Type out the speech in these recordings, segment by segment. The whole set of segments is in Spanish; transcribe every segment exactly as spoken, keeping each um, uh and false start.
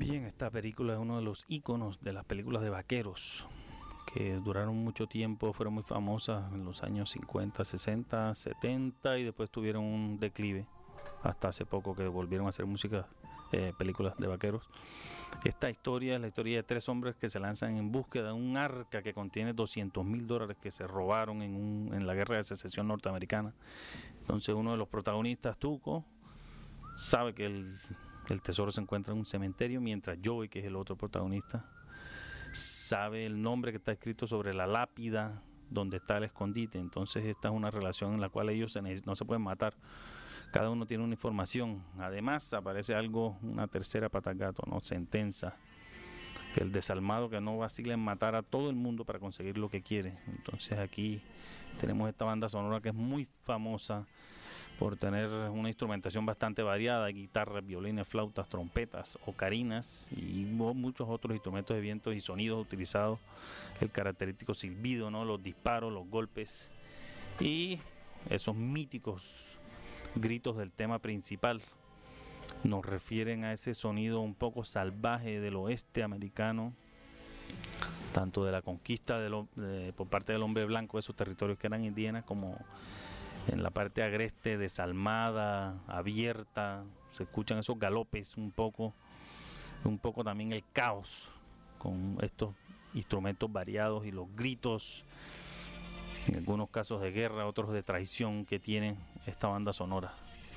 Bien, esta película es uno de los íconos de las películas de vaqueros que duraron mucho tiempo, fueron muy famosas en los años cincuenta, sesenta, setenta y después tuvieron un declive hasta hace poco que volvieron a hacer música, eh, películas de vaqueros. Esta historia es la historia de tres hombres que se lanzan en búsqueda de un arca que contiene doscientos mil dólares que se robaron en, un, en la guerra de secesión norteamericana. Entonces uno de los protagonistas, Tuco, sabe que el, el tesoro se encuentra en un cementerio, mientras Joey, que es el otro protagonista, sabe el nombre que está escrito sobre la lápida donde está el escondite. Entonces esta es una relación en la cual ellos se no se pueden matar, cada uno tiene una información. Además aparece algo, una tercera pata al gato, ¿no? Sentenza, que el desalmado que no vacila en matar a todo el mundo para conseguir lo que quiere. Entonces aquí tenemos esta banda sonora que es muy famosa por tener una instrumentación bastante variada: guitarras, violines, flautas, trompetas, ocarinas y muchos otros instrumentos de viento y sonidos utilizados, el característico silbido, ¿no? Los disparos, los golpes y esos míticos gritos del tema principal nos refieren a ese sonido un poco salvaje del oeste americano, tanto de la conquista de lo, de, por parte del hombre blanco de esos territorios que eran indígenas, como en la parte agreste, desalmada, abierta. Se escuchan esos galopes un poco, un poco también el caos con estos instrumentos variados y los gritos, en algunos casos de guerra, otros de traición, que tiene esta banda sonora.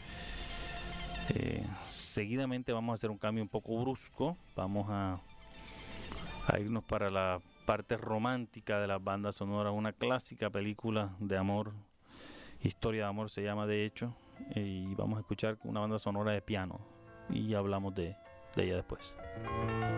Eh, seguidamente vamos a hacer un cambio un poco brusco, vamos a, a irnos para la parte romántica de las bandas sonoras, una clásica película de amor, Historia de amor se llama de hecho, y vamos a escuchar una banda sonora de piano y hablamos de, de ella después.